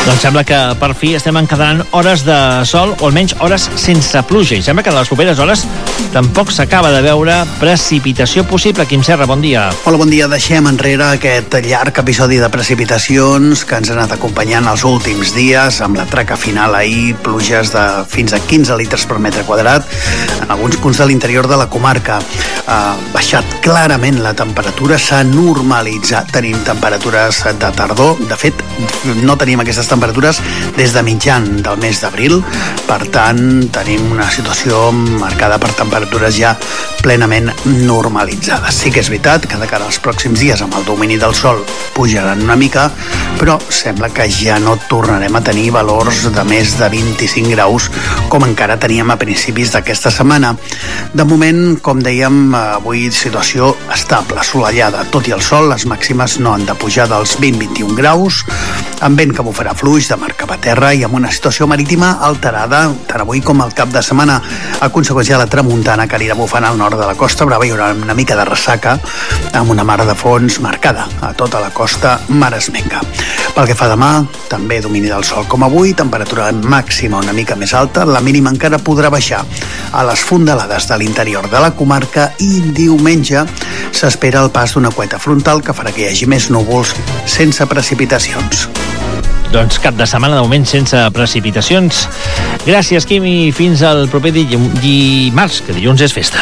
Doncs sembla que per fi estem encadenant hores de sol, o almenys hores sense pluja, i sembla que en les properes hores tampoc s'acaba de veure precipitació possible. Quim Serra, bon dia. Hola, bon dia. Deixem enrere aquest llarg episodi de precipitacions que ens han anat acompanyant els últims dies, amb la traca final ahir, pluges de fins a 15 litres per metre quadrat en alguns punts de l'interior de la comarca. Ha baixat clarament la temperatura, s'ha normalitzat, tenim temperatures de tardor. De fet, no tenim aquestes temperatures des de mitjan del mes d'abril, per tant tenim una situació marcada per temperatures ja plenament normalitzades. Sí que és veritat que de cara als pròxims dies amb el domini del sol pujaran una mica, però sembla que ja no tornarem a tenir valors de més de 25 graus com encara teníem a principis d'aquesta setmana. De moment, com dèiem, avui situació estable, assolellada, tot i el sol, les màximes no han de pujar dels 20-21 graus, amb vent que bufarà fluix de mar cap a terra i amb una situació marítima alterada tant avui com al cap de setmana a conseqüència de la tramuntana que anirà bufant al nord de la Costa Brava. Hi haurà una mica de ressaca amb una mar de fons marcada a tota la costa maresmenca. Pel que fa a demà, també domini del sol com avui, temperatura màxima una mica més alta, la mínima encara podrà baixar a les fondalades de l'interior de la comarca i diumenge s'espera el pas d'una cueta frontal que farà que hi hagi més núvols sense precipitacions. Doncs cap de setmana de moment sense precipitacions. Gràcies, Quim, i fins al proper dimarts, que dilluns és festa.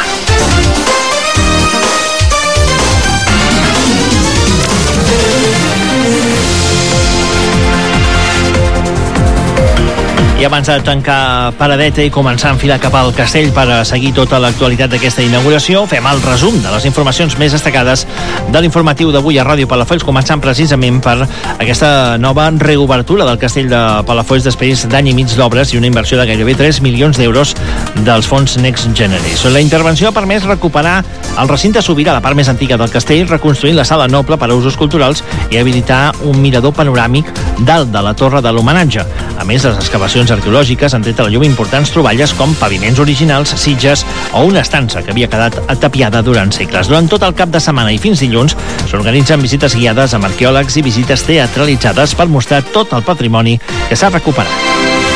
I abans de tancar paradeta i començar a enfilar cap al castell per a seguir tota l'actualitat d'aquesta inauguració, fem el resum de les informacions més destacades de l'informatiu d'avui a Ràdio Palafolls, començant precisament per aquesta nova reobertura del castell de Palafolls després d'any i mig d'obres i una inversió de gairebé 3 milions d'euros dels fons Next Generation. La intervenció ha permès recuperar el recinte sobirà, la part més antiga del castell, reconstruint la sala noble per a usos culturals i habilitar un mirador panoràmic dalt de la torre de l'homenatge. A més, les excavacions arqueològiques han tret a la llum importants troballes com paviments originals, sitges o una estança que havia quedat tapiada durant segles. Durant tot el cap de setmana i fins dilluns s'organitzen visites guiades amb arqueòlegs i visites teatralitzades per mostrar tot el patrimoni que s'ha recuperat.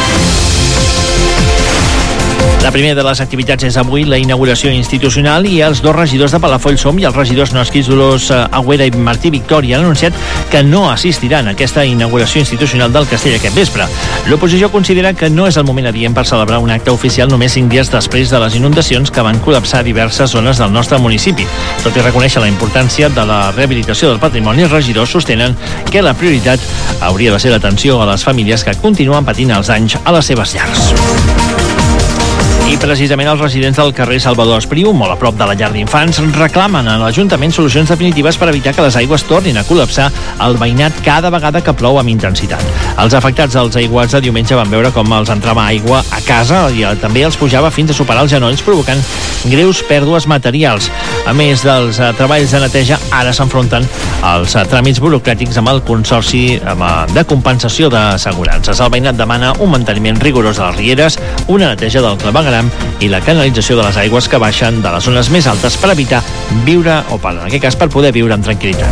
La primera de les activitats és avui la inauguració institucional i els dos regidors de Palafolls Som i els regidors no esquís Dolors Agüera i Martí Victòria han anunciat que no assistiran a aquesta inauguració institucional del castell aquest vespre. L'oposició considera que no és el moment adient per celebrar un acte oficial només 5 dies després de les inundacions que van col·lapsar diverses zones del nostre municipi. Tot i reconèixer la importància de la rehabilitació del patrimoni, els regidors sostenen que la prioritat hauria de ser l'atenció a les famílies que continuen patint els danys a les seves llars. I precisament els residents del carrer Salvador Espriu, molt a prop de la llar d'infants, reclamen a l'Ajuntament solucions definitives per evitar que les aigües tornin a col·lapsar el veïnat cada vegada que plou amb intensitat. Els afectats als aiguats de diumenge van veure com els entrava aigua a casa i també els pujava fins a superar els genolls, provocant greus pèrdues materials. A més dels treballs de neteja, ara s'enfronten als tràmits burocràtics amb el Consorci de Compensació d'Assegurances. El veïnat demana un manteniment rigorós de les rieres, una neteja del clavegueram i la canalització de les aigües que baixen de les zones més altes per evitar viure, o en aquest cas per poder viure amb tranquil·litat.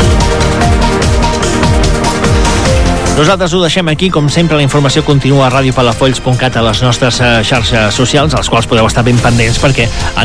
Nosaltres ho deixem aquí. Com sempre, la informació continua a radiopalafolls.cat, a les nostres xarxes socials, als quals podeu estar ben pendents perquè